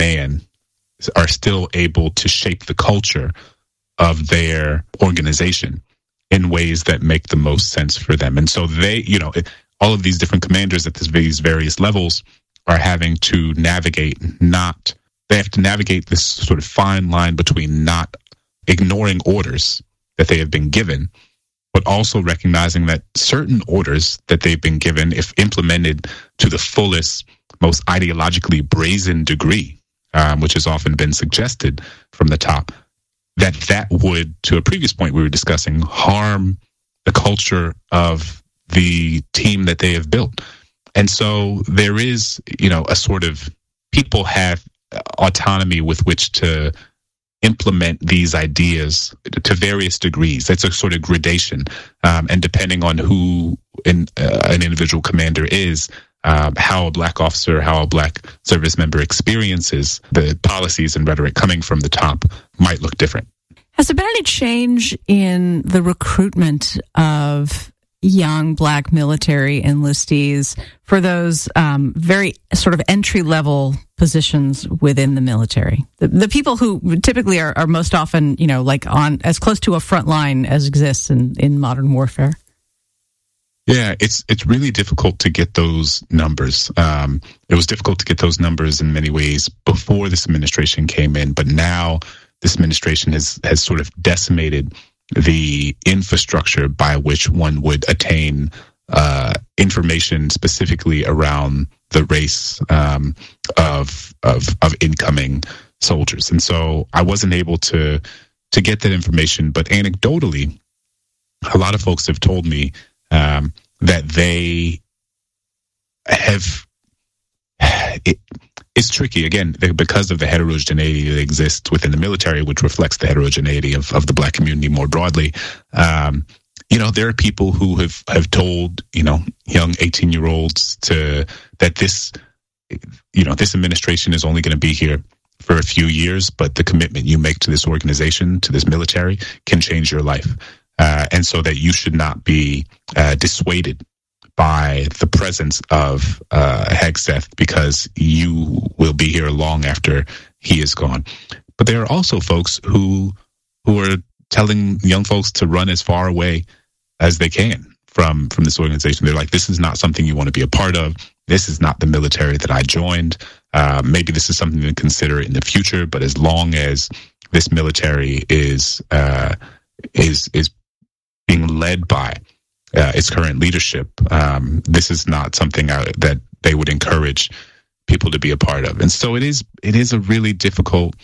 man are still able to shape the culture of their organization in ways that make the most sense for them. And so they, all of these different commanders at these various levels are having to navigate this sort of fine line between not ignoring orders that they have been given, but also recognizing that certain orders that they've been given, if implemented to the fullest, most ideologically brazen degree, which has often been suggested from the top, that would, to a previous point we were discussing, harm the culture of the team that they have built. And so there is, a sort of, people have autonomy with which to implement these ideas to various degrees. That's a sort of gradation. And depending on who an individual commander is, how a black officer, how a black service member experiences the policies and rhetoric coming from the top might look different. Has there been any change in the recruitment of young black military enlistees for those very sort of entry-level positions within the military? The people who typically are most often, like on as close to a front line as exists in modern warfare? Yeah, it's really difficult to get those numbers. It was difficult to get those numbers in many ways before this administration came in, but now this administration has sort of decimated the infrastructure by which one would attain information specifically around the race of incoming soldiers. And so I wasn't able to get that information, but anecdotally, a lot of folks have told me that they have... It's tricky, again, because of the heterogeneity that exists within the military, which reflects the heterogeneity of the black community more broadly. There are people who have told, young 18-year-olds that this administration is only going to be here for a few years, but the commitment you make to this organization, to this military, can change your life. And so that you should not be dissuaded by the presence of Hegseth, because you will be here long after he is gone. But there are also folks who are telling young folks to run as far away as they can from this organization. They're like, this is not something you want to be a part of. This is not the military that I joined. Maybe this is something to consider in the future, but as long as this military is being led by its current leadership, this is not something that they would encourage people to be a part of. And so it is a really difficult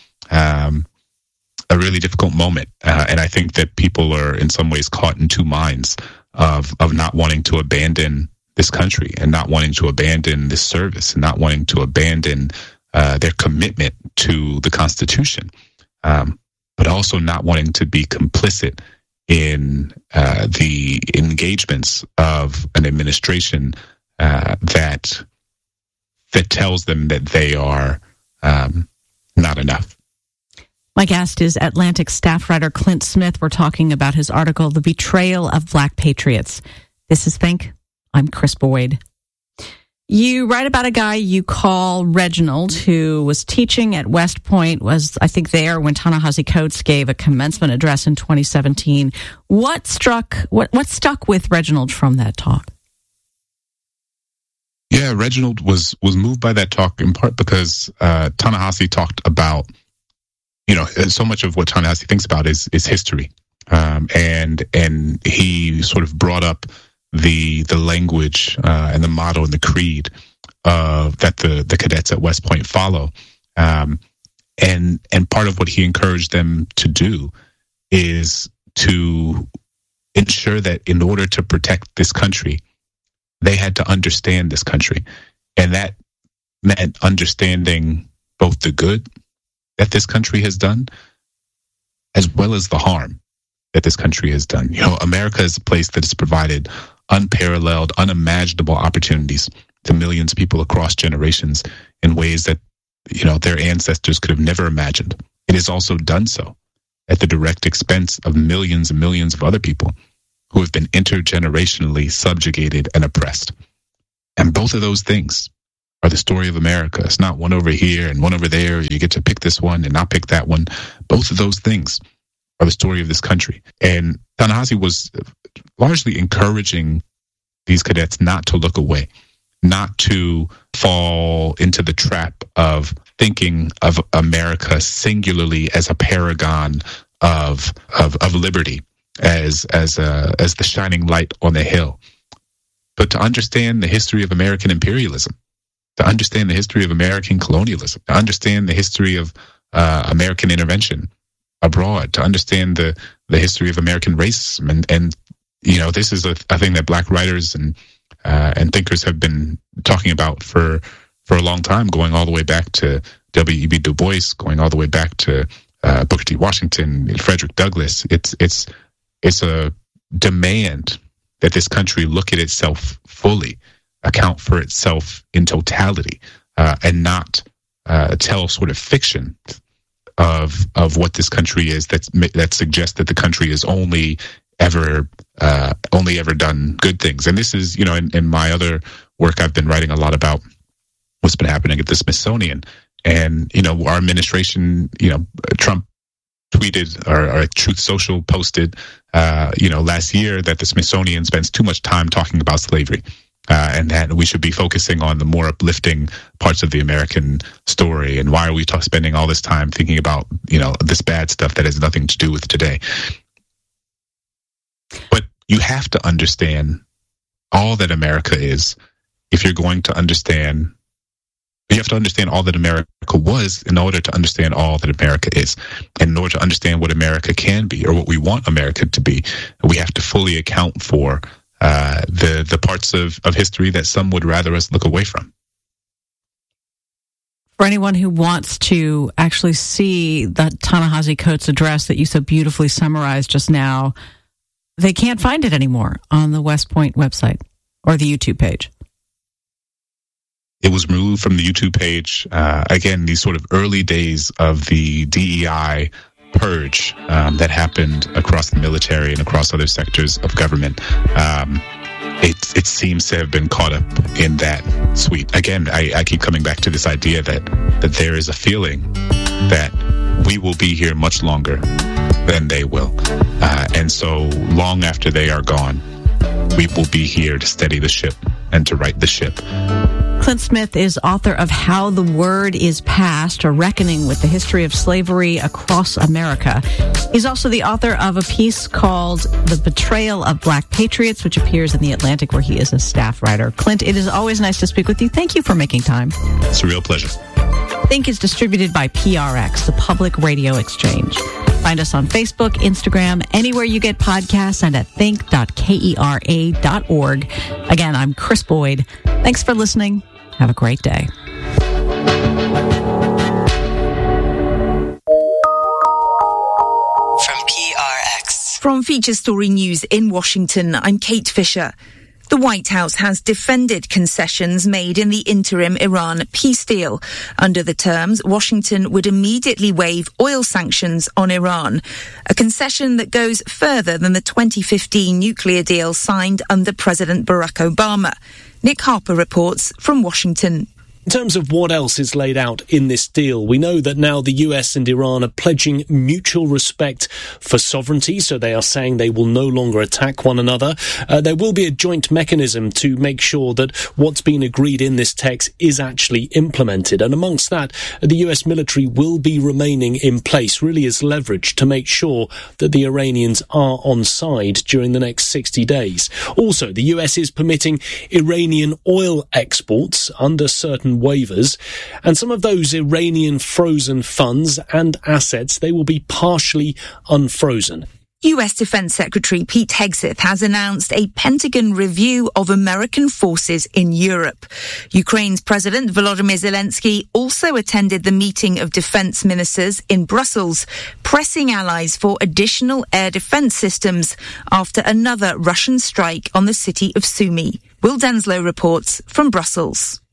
moment. And I think that people are in some ways caught in two minds of not wanting to abandon this country and not wanting to abandon this service and not wanting to abandon their commitment to the Constitution, but also not wanting to be complicit in the engagements of an administration that tells them that they are not enough. My guest is Atlantic staff writer Clint Smith. We're talking about his article, The Betrayal of Black Patriots. This is Think. I'm Chris Boyd. You write about a guy you call Reginald, who was teaching at West Point, was, I think, there when Ta-Nehisi Coates gave a commencement address in 2017. What stuck with Reginald from that talk? Yeah, Reginald was moved by that talk in part because Ta-Nehisi talked about, so much of what Ta-Nehisi thinks about is history. And he sort of brought up the language and the motto and the creed that the cadets at West Point follow. And part of what he encouraged them to do is to ensure that in order to protect this country, they had to understand this country. And that meant understanding both the good that this country has done, as well as the harm that this country has done. America is a place that has provided unparalleled, unimaginable opportunities to millions of people across generations in ways that, their ancestors could have never imagined. It has also done so at the direct expense of millions and millions of other people who have been intergenerationally subjugated and oppressed. And both of those things are the story of America. It's not one over here and one over there. You get to pick this one and not pick that one. Both of those things are the story of this country. And Ta-Nehisi was largely encouraging these cadets not to look away, not to fall into the trap of thinking of America singularly as a paragon of liberty, as the shining light on the hill, but to understand the history of American imperialism, to understand the history of American colonialism, to understand the history of American intervention abroad, to understand the history of American racism, and this is a thing that Black writers and thinkers have been talking about for a long time, going all the way back to W.E.B. Du Bois, going all the way back to Booker T. Washington, Frederick Douglass. It's a demand that this country look at itself fully, account for itself in totality, and not tell sort of fiction of what this country is that suggests that the country is only ever done good things. And this is, in my other work, I've been writing a lot about what's been happening at the Smithsonian. And, our administration, Trump tweeted, or Truth Social posted, last year that the Smithsonian spends too much time talking about slavery. And that we should be focusing on the more uplifting parts of the American story. And why are we spending all this time thinking about, this bad stuff that has nothing to do with today? But you have to understand all that America is if you're going to understand. You have to understand all that America was in order to understand all that America is. And in order to understand what America can be, or what we want America to be, we have to fully account for the parts of history that some would rather us look away from. For anyone who wants to actually see the Ta-Nehisi Coates address that you so beautifully summarized just now, they can't find it anymore on the West Point website or the YouTube page. It was removed from the YouTube page. Again, these sort of early days of the DEI purge that happened across the military and across other sectors of government. It seems to have been caught up in that suite. Again, I keep coming back to this idea that there is a feeling that we will be here much longer than they will. And so long after they are gone, we will be here to steady the ship and to right the ship. Clint Smith is author of How the Word is Passed, a reckoning with the history of slavery across America. He's also the author of a piece called The Betrayal of Black Patriots, which appears in The Atlantic, where he is a staff writer. Clint, it is always nice to speak with you. Thank you for making time. It's a real pleasure. Think is distributed by PRX, the Public Radio Exchange. Find us on Facebook, Instagram, anywhere you get podcasts, and at think.kera.org. Again, I'm Chris Boyd. Thanks for listening. Have a great day. From PRX. From Feature Story News in Washington, I'm Kate Fisher. The White House has defended concessions made in the interim Iran peace deal. Under the terms, Washington would immediately waive oil sanctions on Iran, a concession that goes further than the 2015 nuclear deal signed under President Barack Obama. Nick Harper reports from Washington. In terms of what else is laid out in this deal, we know that now the US and Iran are pledging mutual respect for sovereignty, so they are saying they will no longer attack one another. There will be a joint mechanism to make sure that what's been agreed in this text is actually implemented. And amongst that, the US military will be remaining in place, really as leverage to make sure that the Iranians are on side during the next 60 days. Also, the US is permitting Iranian oil exports under certain waivers, and some of those Iranian frozen funds and assets, they will be partially unfrozen. US Defense Secretary Pete Hegseth has announced a Pentagon review of American forces in Europe. Ukraine's President Volodymyr Zelensky also attended the meeting of defense ministers in Brussels, pressing allies for additional air defense systems after another Russian strike on the city of Sumy. Will Denslow reports from Brussels.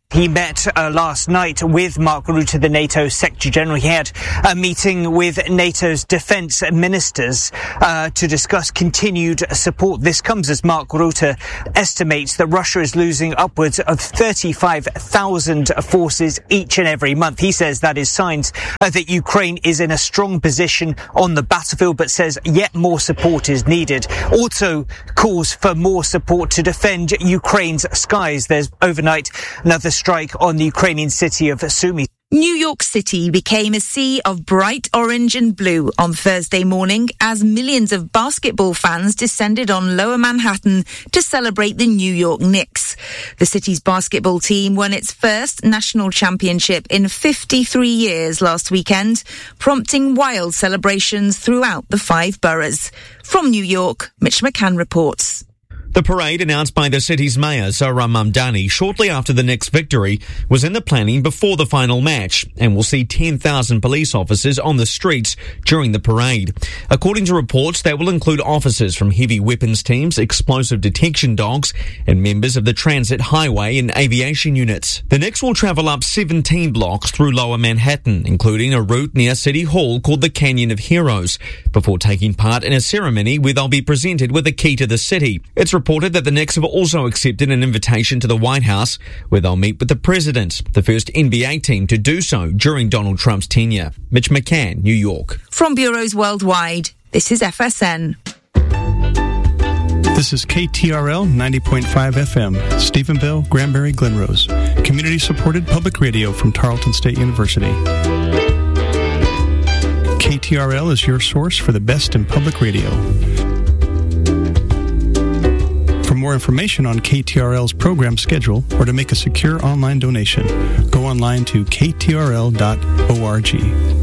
He met last night with Mark Rutte, the NATO Secretary General. He had a meeting with NATO's defence ministers to discuss continued support. This comes as Mark Rutte estimates that Russia is losing upwards of 35,000 forces each and every month. He says that is signs that Ukraine is in a strong position on the battlefield, but says yet more support is needed. Also calls for more support to defend Ukraine's skies. There's overnight another strike on the Ukrainian city of Sumy. New York City became a sea of bright orange and blue on Thursday morning as millions of basketball fans descended on Lower Manhattan to celebrate the New York Knicks. The city's basketball team won its first national championship in 53 years last weekend, prompting wild celebrations throughout the 5 boroughs. From New York, Mitch McCann reports. The parade, announced by the city's mayor, Zohran Mamdani, shortly after the Knicks' victory, was in the planning before the final match and will see 10,000 police officers on the streets during the parade. According to reports, they will include officers from heavy weapons teams, explosive detection dogs, and members of the transit, highway, and aviation units. The Knicks will travel up 17 blocks through Lower Manhattan, including a route near City Hall called the Canyon of Heroes, before taking part in a ceremony where they'll be presented with a key to the city. It's reported that the Knicks have also accepted an invitation to the White House, where they'll meet with the president, the first NBA team to do so during Donald Trump's tenure. Mitch McCann, New York. From bureaus worldwide, this is FSN. This is KTRL 90.5 FM, Stephenville, Granbury, Glenrose. Community-supported public radio from Tarleton State University. KTRL is your source for the best in public radio. For more information on KTRL's program schedule or to make a secure online donation, go online to ktrl.org.